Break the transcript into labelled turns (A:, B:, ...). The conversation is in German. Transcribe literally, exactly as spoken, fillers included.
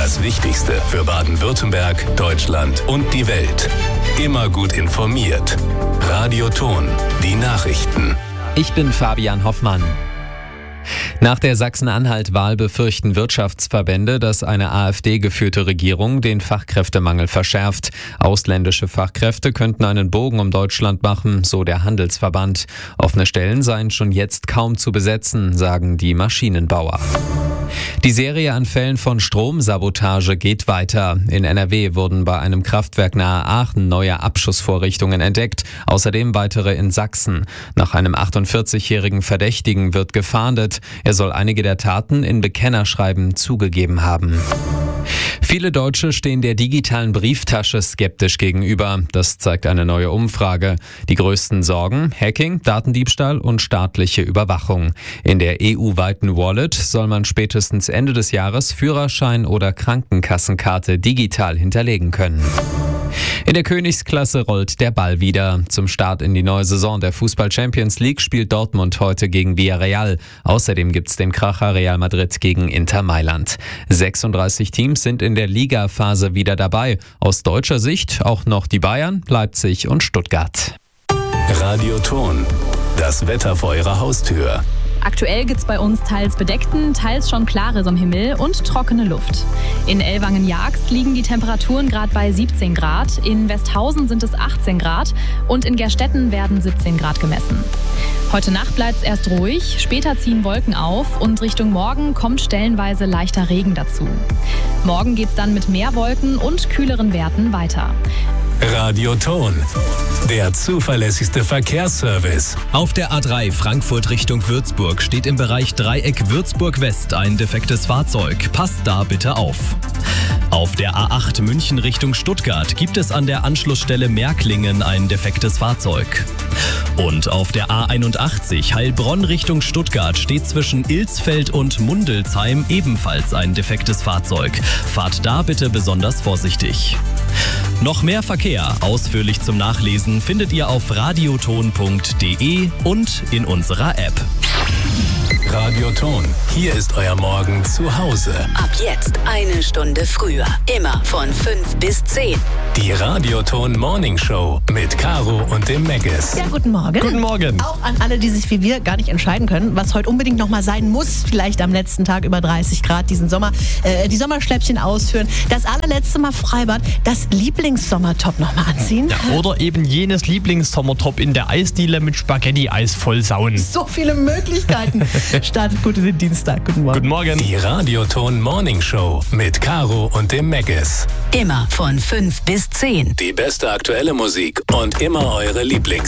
A: Das Wichtigste für Baden-Württemberg, Deutschland und die Welt. Immer gut informiert. Radio Ton, die Nachrichten.
B: Ich bin Fabian Hoffmann. Nach der Sachsen-Anhalt-Wahl befürchten Wirtschaftsverbände, dass eine AfD-geführte Regierung den Fachkräftemangel verschärft. Ausländische Fachkräfte könnten einen Bogen um Deutschland machen, so der Handelsverband. Offene Stellen seien schon jetzt kaum zu besetzen, sagen die Maschinenbauer. Die Serie an Fällen von Stromsabotage geht weiter. In N R W wurden bei einem Kraftwerk nahe Aachen neue Abschussvorrichtungen entdeckt, außerdem weitere in Sachsen. Nach einem achtundvierzigjährigen Verdächtigen wird gefahndet. Er soll einige der Taten in Bekennerschreiben zugegeben haben. Viele Deutsche stehen der digitalen Brieftasche skeptisch gegenüber. Das zeigt eine neue Umfrage. Die größten Sorgen: Hacking, Datendiebstahl und staatliche Überwachung. In der E U-weiten Wallet soll man spätestens Ende des Jahres Führerschein oder Krankenkassenkarte digital hinterlegen können. In der Königsklasse rollt der Ball wieder. Zum Start in die neue Saison der Fußball-Champions League spielt Dortmund heute gegen Villarreal. Außerdem gibt's den Kracher Real Madrid gegen Inter Mailand. sechsunddreißig Teams sind in der Ligaphase wieder dabei. Aus deutscher Sicht auch noch die Bayern, Leipzig und Stuttgart.
A: Radio Ton, das Wetter vor Ihrer Haustür.
C: Aktuell gibt's bei uns teils bedeckten, teils schon klares am Himmel und trockene Luft. In Ellwangen-Jagst liegen die Temperaturen gerade bei siebzehn Grad, in Westhausen sind es achtzehn Grad und in Gerstetten werden siebzehn Grad gemessen. Heute Nacht bleibt's erst ruhig, später ziehen Wolken auf und Richtung Morgen kommt stellenweise leichter Regen dazu. Morgen geht's dann mit mehr Wolken und kühleren Werten weiter.
A: Radio Ton, der zuverlässigste Verkehrsservice.
D: Auf der A drei Frankfurt Richtung Würzburg steht im Bereich Dreieck Würzburg West ein defektes Fahrzeug. Passt da bitte auf. Auf der A acht München Richtung Stuttgart gibt es an der Anschlussstelle Märklingen ein defektes Fahrzeug. Und auf der A einundachtzig Heilbronn Richtung Stuttgart steht zwischen Ilsfeld und Mundelsheim ebenfalls ein defektes Fahrzeug. Fahrt da bitte besonders vorsichtig. Noch mehr Verkehr, ausführlich zum Nachlesen, findet ihr auf radioton punkt de und in unserer App.
A: Radio Ton, hier ist euer Morgen zu Hause.
E: Ab jetzt eine Stunde früher. Immer von fünf bis zehn.
A: Die Radio Ton Morning Show mit Caro und dem Megges.
F: Ja, guten Morgen.
B: Guten Morgen.
F: Auch an alle, die sich wie wir gar nicht entscheiden können, was heute unbedingt noch mal sein muss. Vielleicht am letzten Tag über dreißig Grad diesen Sommer. Äh, die Sommerschläppchen ausführen. Das allerletzte Mal Freibad. Das Lieblingssommertop noch mal anziehen.
G: Ja, oder eben jenes Lieblingssommertop in der Eisdiele mit Spaghetti-Eis vollsauen.
F: So viele Möglichkeiten. Startet gut in den Dienstag. Guten Morgen.
G: Guten Morgen.
A: Die Radio Ton Morning Show mit Caro und dem Megges.
E: Immer von fünf bis zehn.
A: Die beste aktuelle Musik und immer eure Lieblings